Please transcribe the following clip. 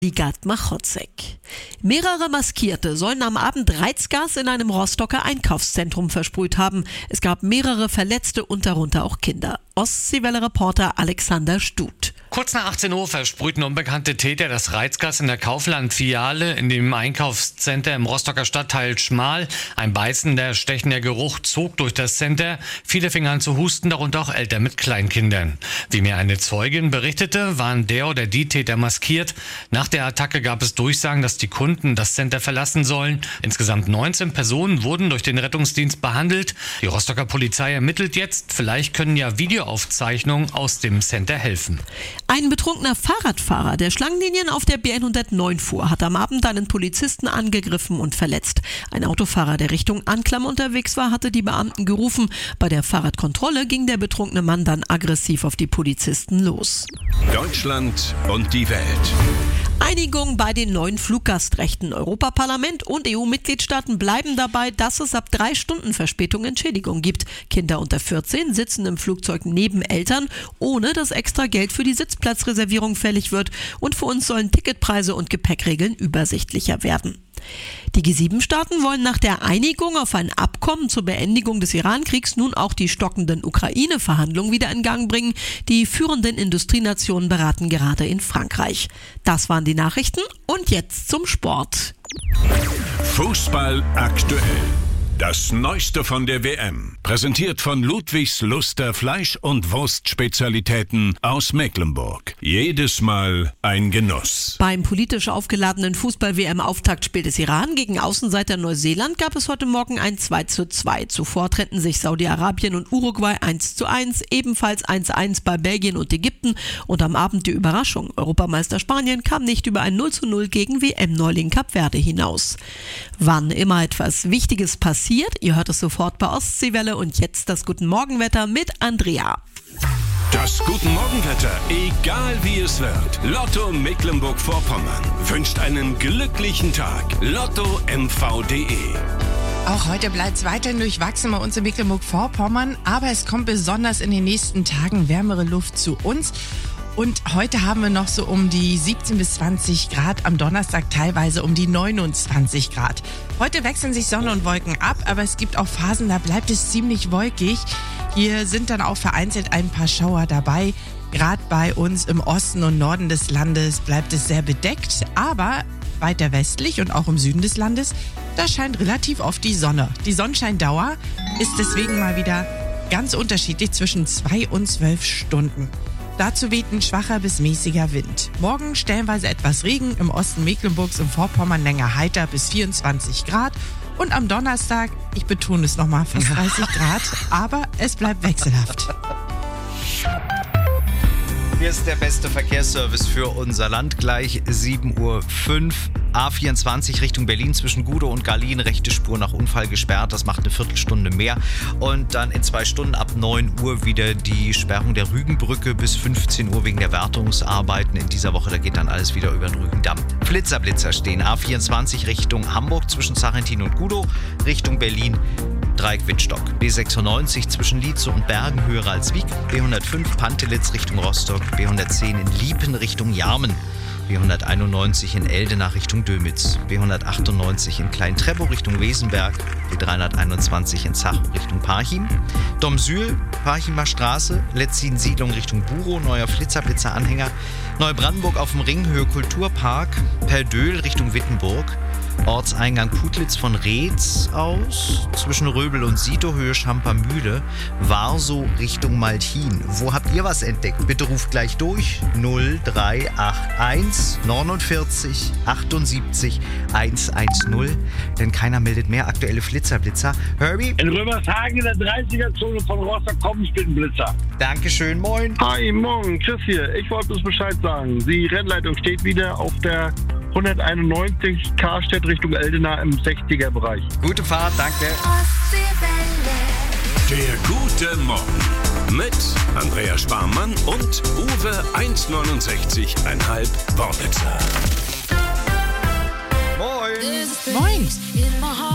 Ligat Machotzek. Mehrere Maskierte sollen am Abend Reizgas in einem Rostocker Einkaufszentrum versprüht haben. Es gab mehrere Verletzte und darunter auch Kinder. Ostseewelle-Reporter Alexander Stut. Kurz nach 18 Uhr versprühten unbekannte Täter das Reizgas in der Kaufland-Filiale in dem Einkaufscenter im Rostocker Stadtteil Schmal. Ein beißender, stechender Geruch zog durch das Center. Viele fingen an zu husten, darunter auch Eltern mit Kleinkindern. Wie mir eine Zeugin berichtete, waren der oder die Täter maskiert. Nach der Attacke gab es Durchsagen, dass die Kunden das Center verlassen sollen. Insgesamt 19 Personen wurden durch den Rettungsdienst behandelt. Die Rostocker Polizei ermittelt jetzt. Vielleicht können ja Videoaufzeichnungen aus dem Center helfen. Ein betrunkener Fahrradfahrer, der Schlangenlinien auf der B109 fuhr, hat am Abend einen Polizisten angegriffen und verletzt. Ein Autofahrer, der Richtung Anklam unterwegs war, hatte die Beamten gerufen. Bei der Fahrradkontrolle ging der betrunkene Mann dann aggressiv auf die Polizisten los. Deutschland und die Welt. Einigung bei den neuen Fluggastrechten. Europaparlament und EU-Mitgliedstaaten bleiben dabei, dass es ab 3 Stunden Verspätung Entschädigung gibt. Kinder unter 14 sitzen im Flugzeug neben Eltern, ohne dass extra Geld für die Sitzplatzreservierung fällig wird. Und für uns sollen Ticketpreise und Gepäckregeln übersichtlicher werden. Die G7-Staaten wollen nach der Einigung auf ein Abkommen zur Beendigung des Iran-Kriegs nun auch die stockenden Ukraine-Verhandlungen wieder in Gang bringen. Die führenden Industrienationen beraten gerade in Frankreich. Das waren die Nachrichten und jetzt zum Sport. Fußball aktuell. Das Neueste von der WM. Präsentiert von Ludwigs Luster Fleisch- und Wurstspezialitäten aus Mecklenburg. Jedes Mal ein Genuss. Beim politisch aufgeladenen Fußball-WM-Auftaktspiel des Iran gegen Außenseiter Neuseeland gab es heute Morgen ein 2:2. Zuvor trennten sich Saudi-Arabien und Uruguay 1:1, ebenfalls 1:1 bei Belgien und Ägypten. Und am Abend die Überraschung. Europameister Spanien kam nicht über ein 0:0 gegen WM-Neuling Kap Verde hinaus. Wann immer etwas Wichtiges passiert, ihr hört es sofort bei Ostseewelle und jetzt das Guten Morgenwetter mit Andrea. Das Guten Morgenwetter, egal wie es wird. Lotto Mecklenburg-Vorpommern wünscht einen glücklichen Tag. LottoMV.de. Auch heute bleibt es weiterhin durchwachsen bei uns in Mecklenburg-Vorpommern, aber es kommt besonders in den nächsten Tagen wärmere Luft zu uns. Und heute haben wir noch so um die 17 bis 20 Grad, am Donnerstag teilweise um die 29 Grad. Heute wechseln sich Sonne und Wolken ab, aber es gibt auch Phasen, da bleibt es ziemlich wolkig. Hier sind dann auch vereinzelt ein paar Schauer dabei. Gerade bei uns im Osten und Norden des Landes bleibt es sehr bedeckt, aber weiter westlich und auch im Süden des Landes, da scheint relativ oft die Sonne. Die Sonnenscheindauer ist deswegen mal wieder ganz unterschiedlich zwischen 2 und 12 Stunden. Dazu weht ein schwacher bis mäßiger Wind. Morgen stellenweise etwas Regen, im Osten Mecklenburgs und Vorpommern länger heiter bis 24 Grad. Und am Donnerstag, ich betone es nochmal, fast 30 Grad, aber es bleibt wechselhaft. Hier ist der beste Verkehrsservice für unser Land. Gleich 7:05 Uhr. A24 Richtung Berlin zwischen Gudow und Garlin. Rechte Spur nach Unfall gesperrt. Das macht eine Viertelstunde mehr. Und dann in 2 Stunden ab 9 Uhr wieder die Sperrung der Rügenbrücke bis 15 Uhr wegen der Wartungsarbeiten in dieser Woche. Da geht dann alles wieder über den Rügendamm. Blitzer stehen. A24 Richtung Hamburg zwischen Sarrentin und Gudow. Richtung Berlin. Dreieck Wittstock. B96 zwischen Lietze und Bergen, höher als Wieg. B105 Pantelitz Richtung Rostock. B110 in Liepen Richtung Jarmen. B191 in Eldena Richtung Dömitz. B198 in Klein-Treppow Richtung Wesenberg. B321 in Zach Richtung Parchim. Domsühl, Parchimer Straße. Letzin-Siedlung Richtung Burow. Neuer Flitzer-Anhänger. Neubrandenburg auf dem Ring, Höhe Kulturpark. Perdöhl Richtung Wittenburg. Ortseingang Putlitz von Reetz aus, zwischen Röbel und Sito, Höhe Schampermühle, Warsow Richtung Maltin. Wo habt ihr was entdeckt? Bitte ruft gleich durch 0381 49 78 110, denn keiner meldet mehr. Aktuelle Blitzer. Herbie? In Römershagen in der 30er-Zone von Rostock kommen Blitzer. Dankeschön, moin. Hi, morgen, Chris hier. Ich wollte bloß Bescheid sagen. Die Rennleitung steht wieder auf der 191 Karstedt Richtung Eldena im 60er-Bereich. Gute Fahrt, danke. Der gute Morgen mit Andrea Sparmann und Uwe 1,69,5 Worbitzer. Moin. Moin!